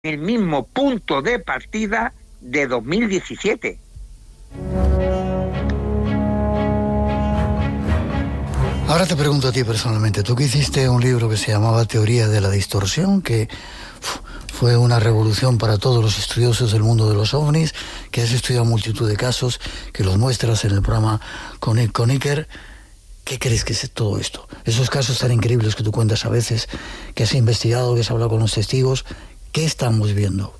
el mismo punto de partida de 2017. Ahora te pregunto a ti personalmente, tú que hiciste un libro que se llamaba Teoría de la Distorsión, que fue una revolución para todos los estudiosos del mundo de los ovnis, que has estudiado multitud de casos, que los muestras en el programa con Iker. ¿Qué crees que es todo esto? Esos casos tan increíbles que tú cuentas a veces, que has investigado, que has hablado con los testigos, ¿qué estamos viendo?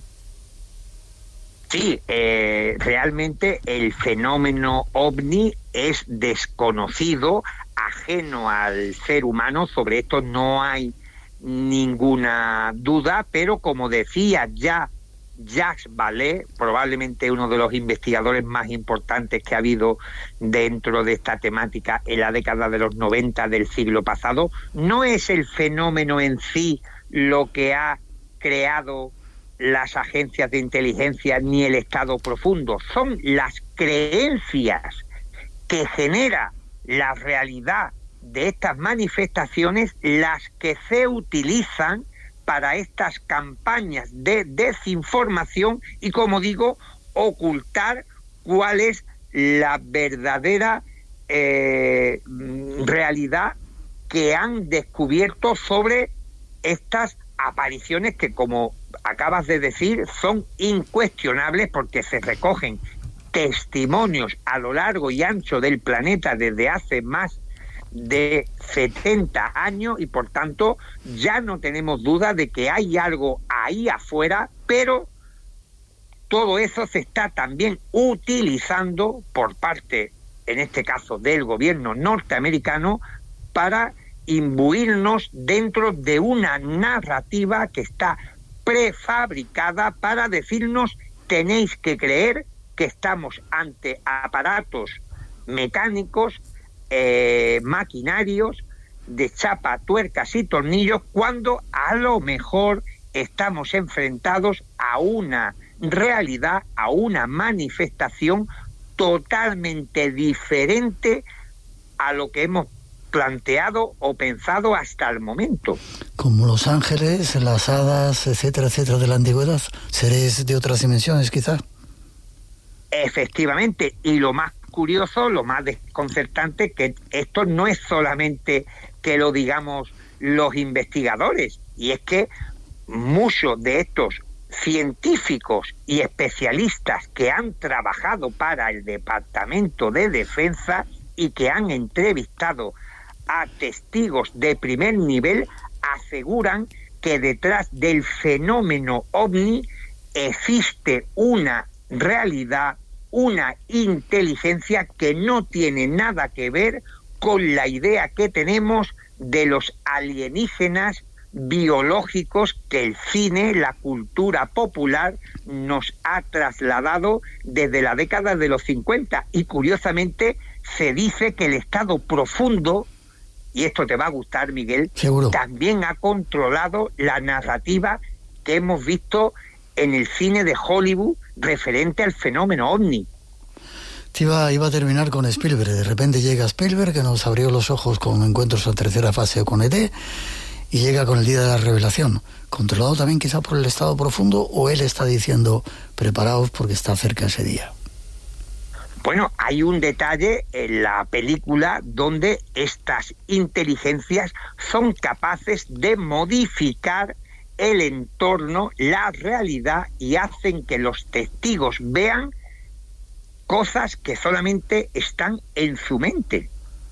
Sí, realmente el fenómeno ovni es desconocido, ajeno al ser humano. Sobre esto no hay ninguna duda, pero como decía ya Jacques Vallée, probablemente uno de los investigadores más importantes que ha habido dentro de esta temática en la década de los 90 del siglo pasado, no es el fenómeno en sí lo que ha creado las agencias de inteligencia ni el Estado profundo, son las creencias que genera la realidad de estas manifestaciones las que se utilizan para estas campañas de desinformación y, como digo, ocultar cuál es la verdadera realidad que han descubierto sobre estas apariciones que, como acabas de decir, son incuestionables porque se recogen testimonios a lo largo y ancho del planeta desde hace más de 70 años y por tanto ya no tenemos duda de que hay algo ahí afuera, pero todo eso se está también utilizando por parte, en este caso, del gobierno norteamericano para imbuirnos dentro de una narrativa que está prefabricada para decirnos: tenéis que creer que estamos ante aparatos mecánicos, maquinarios de chapa, tuercas y tornillos, cuando a lo mejor estamos enfrentados a una realidad, a una manifestación totalmente diferente a lo que hemos planteado o pensado hasta el momento. Como los ángeles, las hadas, etcétera, etcétera, de la antigüedad, seres de otras dimensiones, quizá. Efectivamente, y lo más curioso, lo más desconcertante, que esto no es solamente que lo digamos los investigadores, y es que muchos de estos científicos y especialistas que han trabajado para el Departamento de Defensa y que han entrevistado a testigos de primer nivel aseguran que detrás del fenómeno ovni existe una realidad, una inteligencia que no tiene nada que ver con la idea que tenemos de los alienígenas biológicos que el cine, la cultura popular nos ha trasladado desde la década de los 50. Y curiosamente se dice que el Estado profundo, y esto te va a gustar, Miguel, seguro, también ha controlado la narrativa que hemos visto en el cine de Hollywood referente al fenómeno ovni. Iba a terminar con Spielberg. De repente llega Spielberg, que nos abrió los ojos con Encuentros en tercera fase con ET, y llega con el día de la revelación, controlado también quizá por el Estado profundo, o él está diciendo: preparaos porque está cerca ese día. Bueno, hay un detalle en la película donde estas inteligencias son capaces de modificar el entorno, la realidad, y hacen que los testigos vean cosas que solamente están en su mente.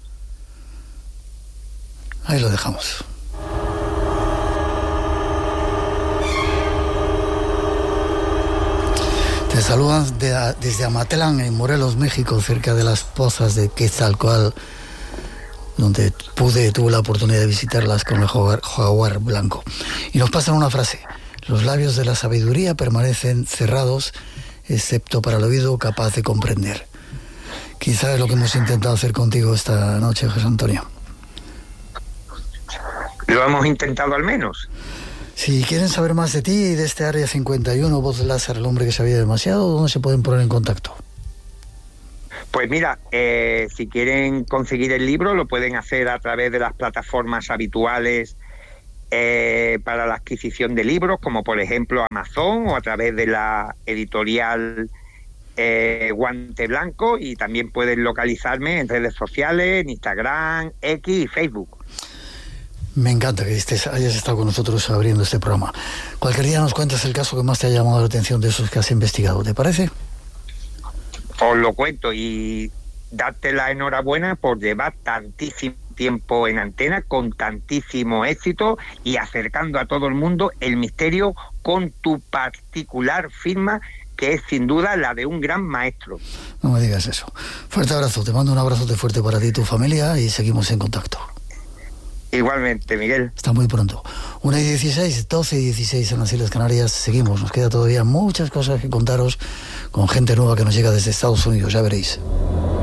Ahí lo dejamos. Te saludan desde Amatlán, en Morelos, México, cerca de las pozas de Quetzalcóatl, donde tuve la oportunidad de visitarlas con el jaguar blanco. Y nos pasan una frase: los labios de la sabiduría permanecen cerrados, excepto para el oído capaz de comprender. Quizá es lo que hemos intentado hacer contigo esta noche, José Antonio. Lo hemos intentado al menos. Si quieren saber más de ti y de este Área 51, Voz Láser, el hombre que sabía demasiado, ¿dónde se pueden poner en contacto? Pues mira, si quieren conseguir el libro, lo pueden hacer a través de las plataformas habituales para la adquisición de libros, como por ejemplo Amazon o a través de la editorial Guante Blanco, y también pueden localizarme en redes sociales, en Instagram, X y Facebook. Me encanta que hayas estado con nosotros abriendo este programa. Cualquier día nos cuentas el caso que más te ha llamado la atención de esos que has investigado, ¿te parece? Os lo cuento, y darte la enhorabuena por llevar tantísimo tiempo en antena, con tantísimo éxito y acercando a todo el mundo el misterio con tu particular firma, que es sin duda la de un gran maestro. No me digas eso. Fuerte abrazo, te mando un abrazote fuerte para ti y tu familia y seguimos en contacto. Igualmente, Miguel. Hasta muy pronto. 1:16, 12:16 en las Islas Canarias. Seguimos, nos queda todavía muchas cosas que contaros con gente nueva que nos llega desde Estados Unidos, ya veréis.